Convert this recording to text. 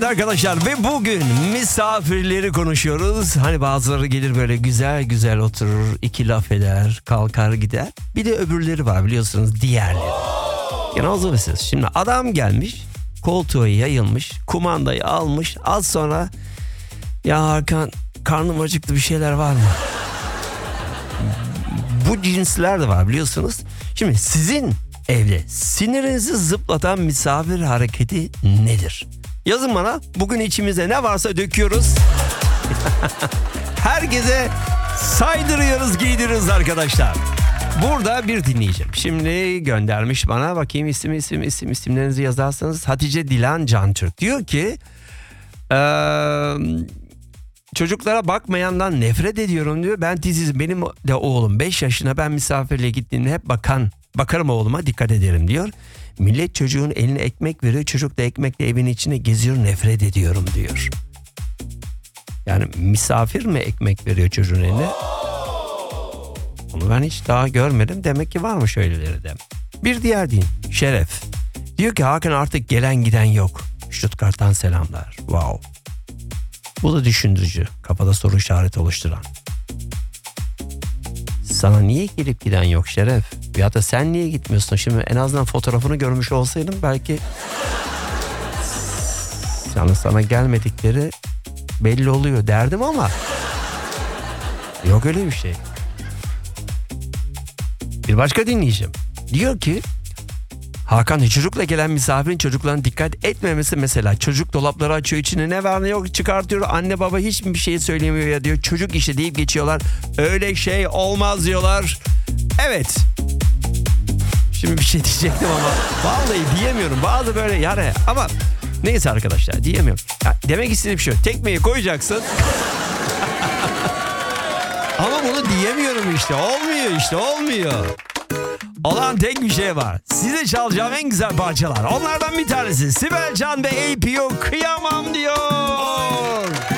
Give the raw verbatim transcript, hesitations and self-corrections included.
Evet arkadaşlar, ve bugün misafirleri konuşuyoruz. Hani bazıları gelir böyle güzel güzel oturur, iki laf eder, kalkar gider. Bir de öbürleri var, biliyorsunuz, diğerleri. Yani o zaman siz, şimdi adam gelmiş, koltuğa yayılmış, kumandayı almış, az sonra ya Hakan, karnım acıktı, bir şeyler var mı? Bu cinsler de var, biliyorsunuz. Şimdi sizin evde sinirinizi zıplatan misafir hareketi nedir? Yazın bana. Bugün içimize ne varsa döküyoruz. Herkese saydırıyoruz, giydiriyoruz arkadaşlar. Burada bir dinleyeceğim. Şimdi göndermiş bana. Bakayım isim isim isim isimlerinizi yazarsanız. Hatice Dilan Cantürk diyor ki ee, çocuklara bakmayandan nefret ediyorum diyor. Ben titiz, benim de oğlum beş yaşına, ben misafirliğe gittiğimde hep bakan bakarım oğluma, dikkat ederim diyor. Millet çocuğun eline ekmek veriyor, çocuk da ekmekle evin içine geziyor, nefret ediyorum diyor. Yani misafir mi ekmek veriyor çocuğun eline? Onu ben hiç daha görmedim. Demek ki varmış öyleleri de. Bir diğer din, Şeref. Diyor ki Hakan, artık gelen giden yok. Stuttgart'tan selamlar. Wow. Bu da düşündürücü. Kafada soru işareti oluşturan. Sana niye gelip giden yok Şeref? Ya da sen niye gitmiyorsun? Şimdi en azından fotoğrafını görmüş olsaydım belki yani sana gelmedikleri belli oluyor derdim ama yok öyle bir şey. Bir başka dinleyeceğim. Diyor ki Hakan, çocukla gelen misafirin çocuklarına dikkat etmemesi mesela. Çocuk dolapları açıyor, içine ne var ne yok çıkartıyor. Anne baba hiçbir şey söylemiyor ya diyor. Çocuk işte deyip geçiyorlar. Öyle şey olmaz diyorlar. Evet. Şimdi bir şey diyecektim ama vallahi diyemiyorum. Bazı böyle yani ama neyse arkadaşlar, diyemiyorum. Ya, demek istediğim şu. Tekmeyi koyacaksın. Ama bunu diyemiyorum işte. Olmuyor işte, olmuyor. Olan tek bir şey var. Size çalacağım en güzel parçalar. Onlardan bir tanesi Sibel Can ve A P O Kıyamam diyor.